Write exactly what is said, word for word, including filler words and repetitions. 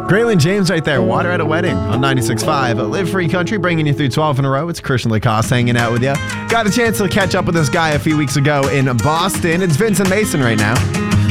Graylin James right there. Water at a Wedding on ninety-six point five. Live Free Country, bringing you through twelve in a row. It's Christian Lacoste hanging out with you. Got a chance to catch up with this guy a few weeks ago in Boston. It's Vincent Mason right now.